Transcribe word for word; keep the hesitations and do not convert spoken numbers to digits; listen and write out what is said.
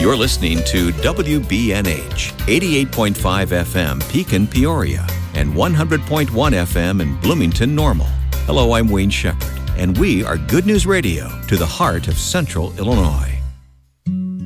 You're listening to W B N H, eighty-eight point five F M Pekin, Peoria, and one hundred point one F M in Bloomington, Normal. Hello, I'm Wayne Shepherd, and we are Good News Radio to the heart of Central Illinois.